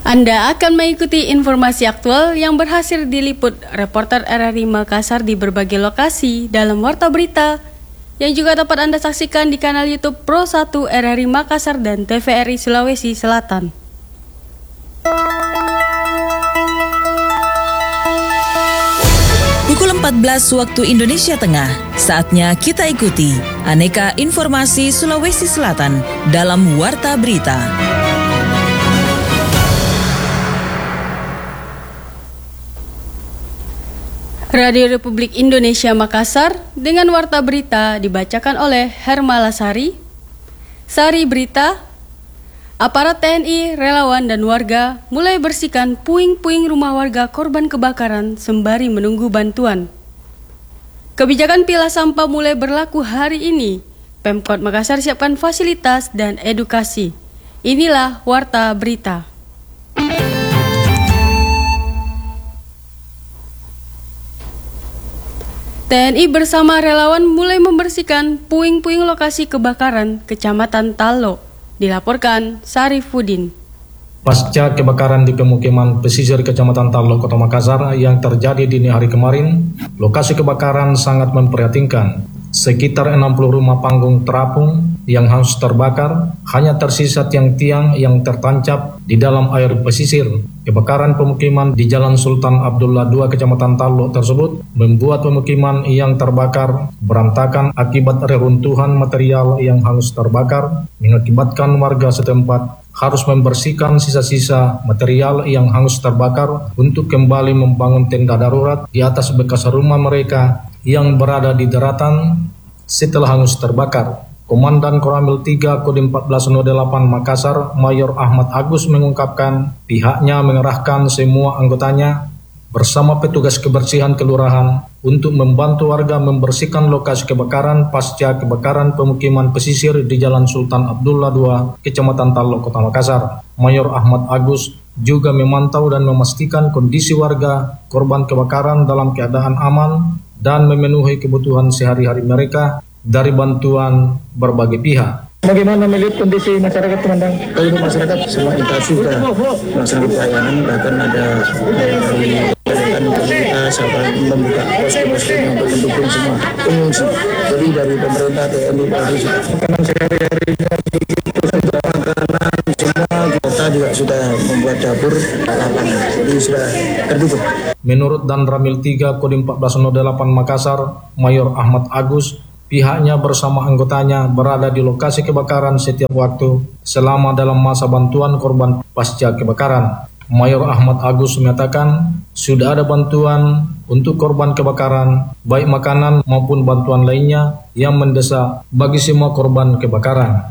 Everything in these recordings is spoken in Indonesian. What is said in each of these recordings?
Anda akan mengikuti informasi aktual yang berhasil diliput reporter RRI Makassar di berbagai lokasi dalam Warta Berita yang juga dapat Anda saksikan di kanal YouTube Pro 1 RRI Makassar dan TVRI Sulawesi Selatan. Pukul 14 waktu Indonesia Tengah, saatnya kita ikuti aneka informasi Sulawesi Selatan dalam Warta Berita. Radio Republik Indonesia Makassar dengan Warta Berita dibacakan oleh Hermala Sari. Sari Berita, aparat TNI, relawan dan warga mulai bersihkan puing-puing rumah warga korban kebakaran sembari menunggu bantuan. Kebijakan pilah sampah mulai berlaku hari ini. Pemkot Makassar siapkan fasilitas dan edukasi. Inilah Warta Berita. TNI bersama relawan mulai membersihkan puing-puing lokasi kebakaran Kecamatan Tallo. Dilaporkan Sarifudin. Pasca kebakaran di pemukiman pesisir Kecamatan Tallo, Kota Makassar yang terjadi dini hari kemarin, lokasi kebakaran sangat memprihatinkan. Sekitar 60 rumah panggung terapung yang hangus terbakar, hanya tersisa tiang-tiang yang tertancap di dalam air pesisir. Kebakaran pemukiman di Jalan Sultan Abdullah II Kecamatan Tallo tersebut membuat pemukiman yang terbakar berantakan akibat reruntuhan material yang hangus terbakar, mengakibatkan warga setempat harus membersihkan sisa-sisa material yang hangus terbakar untuk kembali membangun tenda darurat di atas bekas rumah mereka yang berada di daratan setelah hangus terbakar. Komandan Koramil 3 Kodim 1408 Makassar, Mayor Ahmad Agus mengungkapkan pihaknya mengerahkan semua anggotanya bersama petugas kebersihan kelurahan untuk membantu warga membersihkan lokasi kebakaran pasca kebakaran pemukiman pesisir di Jalan Sultan Abdullah II, Kecamatan Tallo, Kota Makassar. Mayor Ahmad Agus juga memantau dan memastikan kondisi warga korban kebakaran dalam keadaan aman dan memenuhi kebutuhan sehari-hari mereka dari bantuan berbagai pihak. Bagaimana melihat kondisi masyarakat, Komandan? Untuk masyarakat semua intensif sudah melaksanakan pelayanan, bahkan ada dari komunitas membuka posko-posko untuk mendukung semua pengungsi. Jadi dari pemerintah, TNI, Polri, makanan sehari-harinya begitu, untuk makanan semua kita juga sudah membuat dapur lapangan, jadi sudah terdukung. Menurut Danramil 3 Kodim 1408 Makassar, Mayor Ahmad Agus, pihaknya bersama anggotanya berada di lokasi kebakaran setiap waktu selama dalam masa bantuan korban pasca kebakaran. Mayor Ahmad Agus menyatakan sudah ada bantuan untuk korban kebakaran, baik makanan maupun bantuan lainnya yang mendesak bagi semua korban kebakaran.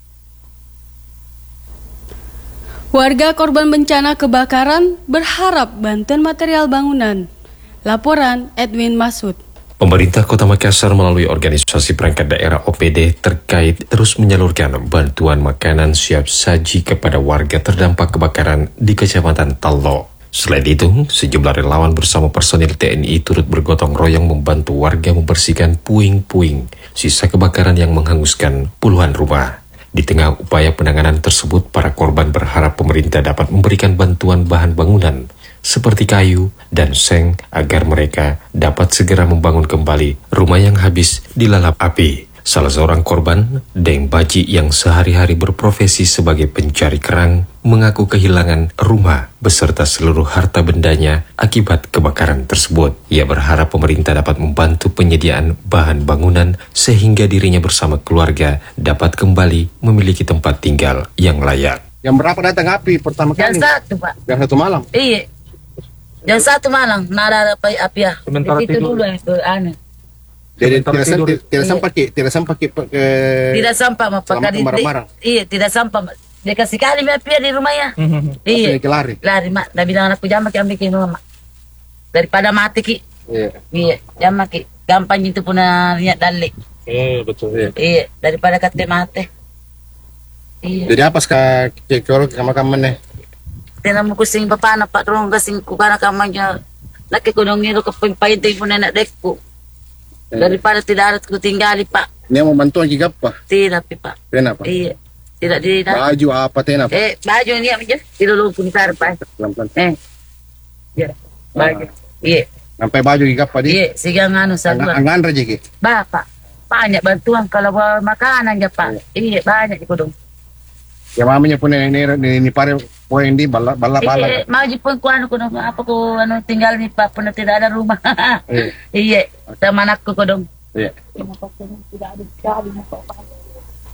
Warga korban bencana kebakaran berharap bantuan material bangunan. Laporan Edwin Masud. Pemerintah Kota Makassar melalui organisasi perangkat daerah OPD terkait terus menyalurkan bantuan makanan siap saji kepada warga terdampak kebakaran di Kecamatan Tallo. Selain itu, sejumlah relawan bersama personil TNI turut bergotong royong membantu warga membersihkan puing-puing sisa kebakaran yang menghanguskan puluhan rumah. Di tengah upaya penanganan tersebut, para korban berharap pemerintah dapat memberikan bantuan bahan bangunan seperti kayu dan seng agar mereka dapat segera membangun kembali rumah yang habis dilalap api. Salah seorang korban, Deng Baji yang sehari-hari berprofesi sebagai pencari kerang, mengaku kehilangan rumah beserta seluruh harta bendanya akibat kebakaran tersebut. Ia berharap pemerintah dapat membantu penyediaan bahan bangunan sehingga dirinya bersama keluarga dapat kembali memiliki tempat tinggal yang layak. Yang berapa datang api pertama kali? Yang satu, Pak. Yang satu malam? Iya. Yang satu malam, nada api ya. Sementara itu tidur. dulu yang itu aneh. Jadi tidak sampai ke Tidak sampai, Pak. Marah-marah. Iya, tidak sampai. Dia kasih kali api di rumahnya. Iya. Lari. Lari, Mak. Dah bilang anakku jangan ambil ke rumah, Mak. Daripada mati, Ki. Iya, jangan, Ki. Gampang itu punya niat dalik. Betul. Iya, daripada kata mati. Iya. Jadi apa sekarang ke makamannya? Tena mo kusing papana pa rong kasing kukana kamanya nakikunong nilo kapimpayin tayo po na nadekko. Daripada tidak ada kutinggali, Pak. Ini mau bantuan juga, Pak? Tidak, Pak. Kenapa? Iya. tidak di Baju apa tena? baju ni aja dilulu pun tarpai. Pelan-pelan. Ya. Baju. Iya. Sampai baju gigap pa di. Iya, sigang saluan. Angan raja ki. Bapak, banyak bantuan kalau bawa makanan ya Pak. Iya, banyak itu dong. Ya mamanya pun ini pare poin di bala. Maju pun kuno apa ku tinggal nih Pak, pun tidak ada rumah. Iya, sama anakku ko dong. Iya. Tidak ada sekali apa.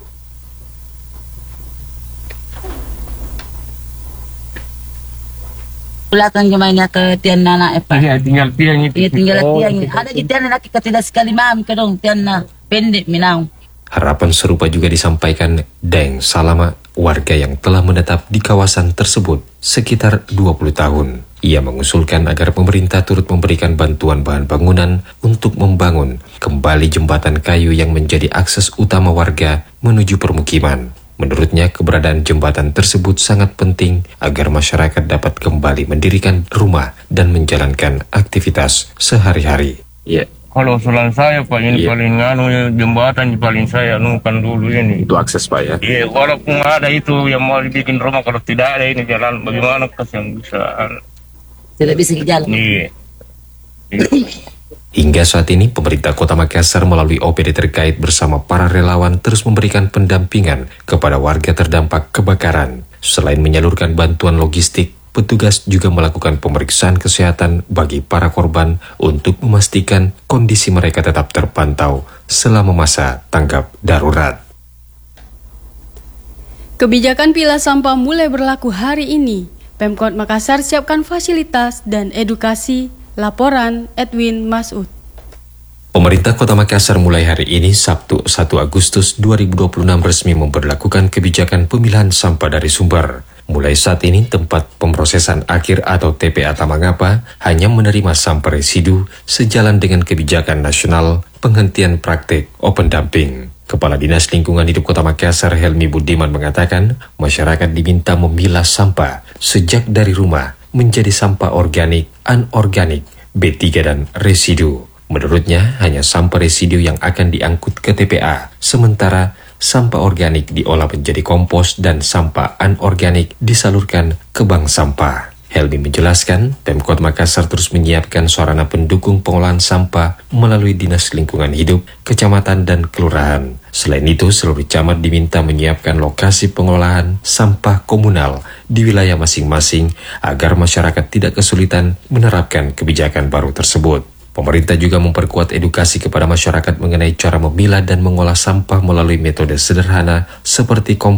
Belakang mainnya ke tian nana Pak. Iya, tinggal tiang itu. Iya, tinggal tiang. Ada di tian laki ketidak sekali mam ke dong tian pendek minau. Harapan serupa juga disampaikan Deng Salama, warga yang telah menetap di kawasan tersebut sekitar 20 tahun. Ia mengusulkan agar pemerintah turut memberikan bantuan bahan bangunan untuk membangun kembali jembatan kayu yang menjadi akses utama warga menuju permukiman. Menurutnya, keberadaan jembatan tersebut sangat penting agar masyarakat dapat kembali mendirikan rumah dan menjalankan aktivitas sehari-hari. Iya. Kalau usulan saya Pak, ini paling jembatan paling saya anukan dulu ini. Itu akses Pak ya? Iya, walaupun ada itu yang mau dibikin rumah, kalau tidak ada ini jalan, bagaimana yang bisa? Tidak bisa jalan. Iya. Hingga saat ini, pemerintah Kota Makassar melalui OPD terkait bersama para relawan terus memberikan pendampingan kepada warga terdampak kebakaran. Selain menyalurkan bantuan logistik, petugas juga melakukan pemeriksaan kesehatan bagi para korban untuk memastikan kondisi mereka tetap terpantau selama masa tanggap darurat. Kebijakan pilah sampah mulai berlaku hari ini. Pemkot Makassar siapkan fasilitas dan edukasi. Laporan Edwin Masud. Pemerintah Kota Makassar mulai hari ini, Sabtu 1 Agustus 2026 resmi memberlakukan kebijakan pemilahan sampah dari sumber. Mulai saat ini, tempat pemrosesan akhir atau TPA Tamangapa hanya menerima sampah residu sejalan dengan kebijakan nasional penghentian praktik open dumping. Kepala Dinas Lingkungan Hidup Kota Makassar Helmi Budiman mengatakan, masyarakat diminta memilah sampah sejak dari rumah menjadi sampah organik, anorganik, B3 dan residu. Menurutnya, hanya sampah residu yang akan diangkut ke TPA, sementara sampah organik diolah menjadi kompos dan sampah anorganik disalurkan ke bank sampah. Helmi menjelaskan, Pemkot Makassar terus menyiapkan sarana pendukung pengolahan sampah melalui Dinas Lingkungan Hidup, Kecamatan dan Kelurahan. Selain itu, seluruh camat diminta menyiapkan lokasi pengolahan sampah komunal di wilayah masing-masing agar masyarakat tidak kesulitan menerapkan kebijakan baru tersebut. Pemerintah juga memperkuat edukasi kepada masyarakat mengenai cara memilah dan mengolah sampah melalui metode sederhana seperti kompos